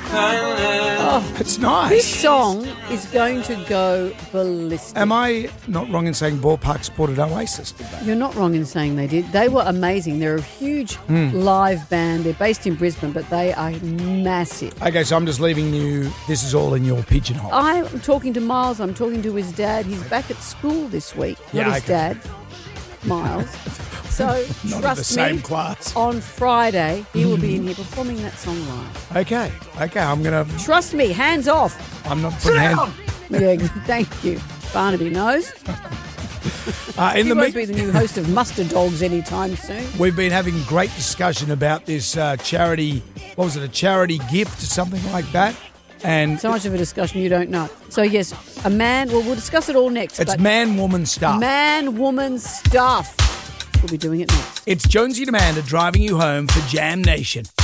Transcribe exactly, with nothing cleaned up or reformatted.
Oh, It's nice. this song is going to go ballistic. Am I not wrong in saying Ballpark supported Oasis? Did they? You're not wrong in saying they did. They were amazing. They're a huge Hmm. live band. They're based in Brisbane, but they are massive. Okay, so I'm just leaving you. This is all in your pigeonhole. I'm talking to Miles. I'm talking to his dad. He's back at school this week. Yeah, not his okay. dad, Miles. So Not in trust the same me, class. on Friday he will be in here performing that song live. Okay, okay. I'm gonna. Trust me, hands off. I'm not putting hand. Yeah, thank you. Barnaby knows. Uh, in He the won't mix, be the new host of Mustard Dogs anytime soon. we've been having great discussion about this uh, charity. What was it? A charity gift or something like that. And So much of a discussion you don't know. So yes, a man. Well, we'll discuss it all next. it's but man woman stuff. man, woman stuff. We'll be doing it next. It's Jonesy and Amanda driving you home for Jam Nation.